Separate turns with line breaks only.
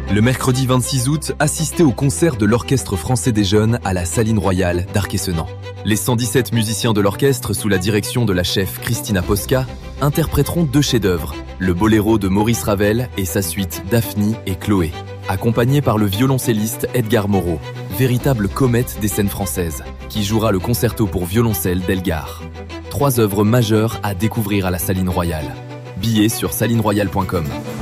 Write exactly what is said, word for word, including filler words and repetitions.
Le mercredi vingt-six août, assistez au concert de l'Orchestre français des jeunes à la Saline Royale d'Arc-et-Senans. Les cent dix-sept musiciens de l'orchestre, sous la direction de la chef Christina Posca, interpréteront deux chefs-d'œuvre, le boléro de Maurice Ravel et sa suite Daphne et Chloé, accompagnés par le violoncelliste Edgar Moreau, véritable comète des scènes françaises, qui jouera le concerto pour violoncelle d'Elgar. Trois œuvres majeures à découvrir à la Saline Royale. Billets sur saline royale point com.